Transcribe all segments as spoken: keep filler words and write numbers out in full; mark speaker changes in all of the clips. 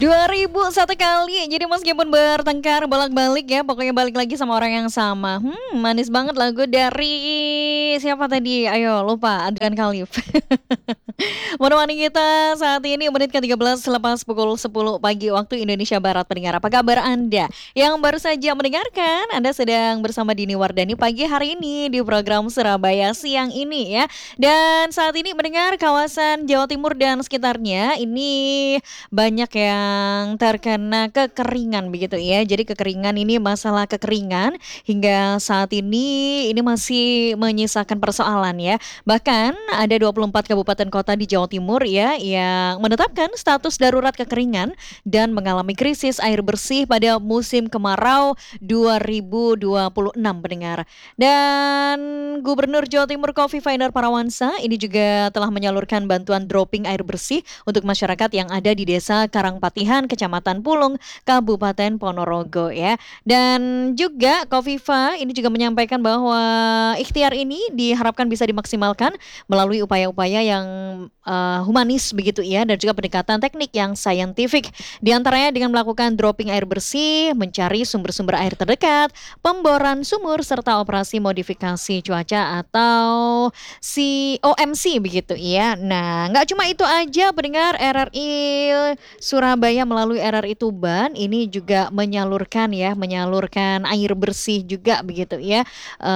Speaker 1: dua ribu satu kali. Jadi meskipun bertengkar bolak-balik ya, pokoknya balik lagi sama orang yang sama. Hmm, manis banget lagu dari siapa tadi? Ayo lupa, Adrian Khalif. Menemani kita saat ini menit ke tiga belas selepas pukul sepuluh pagi waktu Indonesia Barat. Pendengar, apa kabar Anda? Yang baru saja mendengarkan, Anda sedang bersama Dini Wardani pagi hari ini di program Surabaya Siang ini ya. Dan saat ini mendengar kawasan Jawa Timur dan sekitarnya ini banyak yang terkena kekeringan begitu ya. Jadi kekeringan ini, masalah kekeringan hingga saat ini ini masih menyisakan persoalan ya. Bahkan ada dua puluh empat kabupaten kota di Jawa Timur ya yang menetapkan status darurat kekeringan dan mengalami krisis air bersih pada musim kemarau dua ribu dua puluh enam pendengar. Dan Gubernur Jawa Timur Khofifah Indar Parawansa ini juga telah menyalurkan bantuan dropping air bersih untuk masyarakat yang ada di Desa Karangpatihan, Kecamatan Pulung, Kabupaten Ponorogo ya. Dan juga Khofifah ini juga menyampaikan bahwa ikhtiar ini diharapkan bisa dimaksimalkan melalui upaya-upaya yang uh, humanis begitu ya, dan juga pendekatan teknik yang saintifik. Di antaranya dengan melakukan dropping air bersih, mencari sumber-sumber air terdekat, pemboran sumur serta operasi modifikasi cuaca atau C O M C begitu ya. Nah, nggak cuma itu aja pendengar, R R I Surabaya melalui R R I Tuban ini juga menyalurkan ya, menyalurkan air bersih juga begitu ya.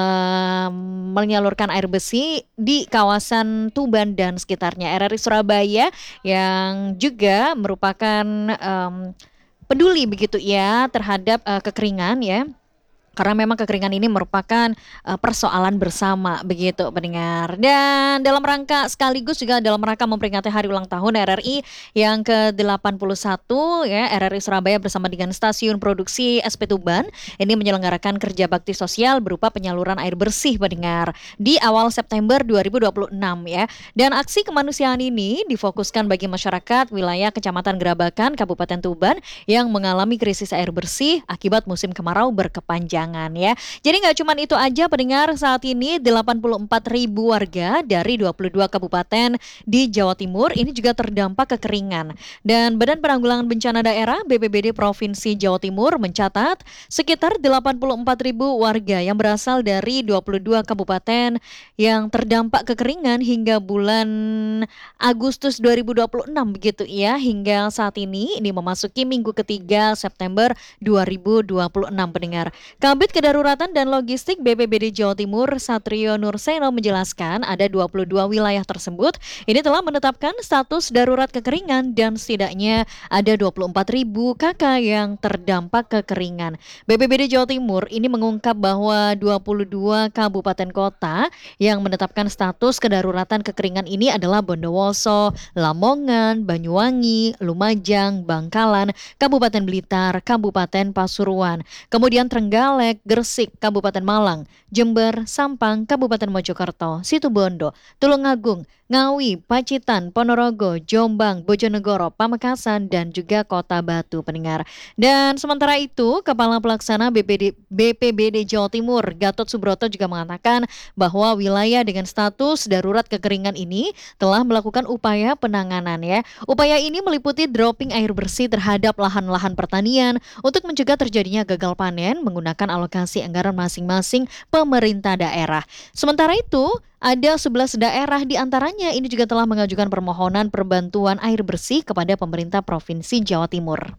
Speaker 1: Um, menyalurkan air bersih di kawasan Tuban dan sekitarnya. R R I Surabaya yang juga merupakan um, peduli begitu ya terhadap uh, kekeringan ya. Karena memang kekeringan ini merupakan uh, persoalan bersama begitu pendengar. Dan dalam rangka sekaligus juga dalam rangka memperingati hari ulang tahun R R I yang ke delapan puluh satu ya, R R I Surabaya bersama dengan Stasiun Produksi S P Tuban ini menyelenggarakan kerja bakti sosial berupa penyaluran air bersih pendengar di awal September dua ribu dua puluh enam ya. Dan aksi kemanusiaan ini difokuskan bagi masyarakat wilayah Kecamatan Gerabakan, Kabupaten Tuban yang mengalami krisis air bersih akibat musim kemarau berkepanjangan ya. Jadi nggak cuma itu aja pendengar, saat ini delapan puluh empat ribu warga dari dua puluh dua kabupaten di Jawa Timur ini juga terdampak kekeringan. Dan Badan Penanggulangan Bencana Daerah B P B D Provinsi Jawa Timur mencatat sekitar delapan puluh empat ribu warga yang berasal dari dua puluh dua kabupaten yang terdampak kekeringan hingga bulan Agustus dua ribu dua puluh enam begitu ya. Hingga saat ini ini memasuki minggu ketiga September dua ribu dua puluh enam pendengar. Kabid Kedaruratan dan Logistik B P B D Jawa Timur Satrio Nurseno menjelaskan ada dua puluh dua wilayah tersebut ini telah menetapkan status darurat kekeringan dan setidaknya ada dua puluh empat ribu kakak yang terdampak kekeringan. B P B D Jawa Timur ini mengungkap bahwa dua puluh dua kabupaten kota yang menetapkan status kedaruratan kekeringan ini adalah Bondowoso, Lamongan, Banyuwangi, Lumajang, Bangkalan, Kabupaten Blitar, Kabupaten Pasuruan, kemudian Trenggalek, Gresik, Kabupaten Malang, Jember, Sampang, Kabupaten Mojokerto, Situbondo, Tulungagung, Ngawi, Pacitan, Ponorogo, Jombang, Bojonegoro, Pamekasan, dan juga Kota Batu pendengar. Dan sementara itu, Kepala Pelaksana B P D, B P B D Jawa Timur, Gatot Subroto juga mengatakan bahwa wilayah dengan status darurat kekeringan ini telah melakukan upaya penanganan ya. Upaya ini meliputi dropping air bersih terhadap lahan-lahan pertanian untuk mencegah terjadinya gagal panen menggunakan alokasi anggaran masing-masing pemerintah daerah. Sementara itu, ada sebelas daerah di antaranya ini juga telah mengajukan permohonan perbantuan air bersih kepada pemerintah Provinsi Jawa Timur.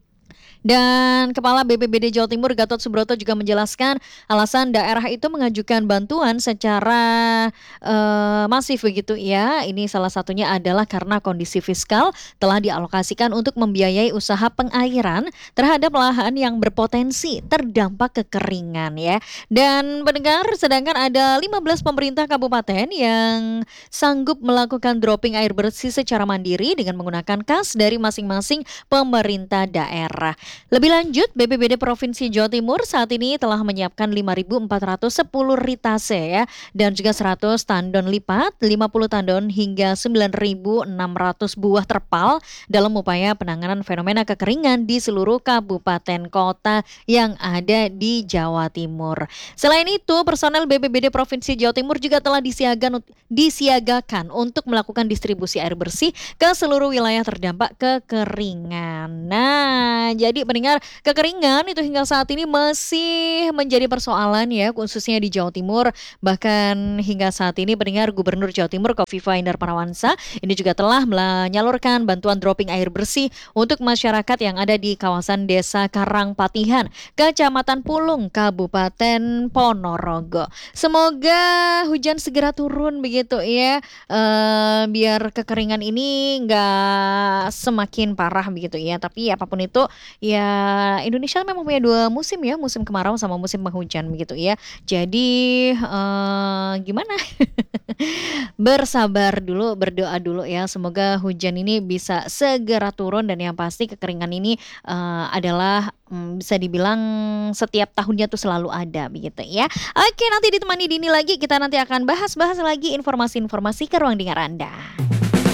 Speaker 1: Dan Kepala B P B D Jawa Timur Gatot Subroto juga menjelaskan alasan daerah itu mengajukan bantuan secara uh, masif begitu ya. Ini salah satunya adalah karena kondisi fiskal telah dialokasikan untuk membiayai usaha pengairan terhadap lahan yang berpotensi terdampak kekeringan ya. Dan pendengar, sedangkan ada lima belas pemerintah kabupaten yang sanggup melakukan dropping air bersih secara mandiri dengan menggunakan kas dari masing-masing pemerintah daerah. Lebih lanjut, B P B D Provinsi Jawa Timur saat ini telah menyiapkan lima ribu empat ratus sepuluh ritase ya, dan juga seratus tandon lipat, lima puluh tandon hingga sembilan ribu enam ratus buah terpal dalam upaya penanganan fenomena kekeringan di seluruh kabupaten kota yang ada di Jawa Timur. Selain itu, personel B P B D Provinsi Jawa Timur juga telah disiagan, disiagakan untuk melakukan distribusi air bersih ke seluruh wilayah terdampak kekeringan. Nah, jadi pendengar, kekeringan itu hingga saat ini masih menjadi persoalan ya, khususnya di Jawa Timur. Bahkan hingga saat ini pendengar, Gubernur Jawa Timur Kofifa Indar Parawansa ini juga telah menyalurkan bantuan dropping air bersih untuk masyarakat yang ada di kawasan Desa Karangpatihan, Kecamatan Pulung, Kabupaten Ponorogo. Semoga hujan segera turun begitu ya, eh, biar kekeringan ini nggak semakin parah begitu ya. Tapi apapun itu ya, Indonesia memang punya dua musim ya, musim kemarau sama musim penghujan begitu ya. Jadi eh, gimana? Bersabar dulu, berdoa dulu ya. Semoga hujan ini bisa segera turun dan yang pasti kekeringan ini eh, adalah mm, bisa dibilang setiap tahunnya tuh selalu ada begitu ya. Oke, nanti ditemani Dini lagi, kita nanti akan bahas-bahas lagi informasi-informasi ke ruang dengar Anda.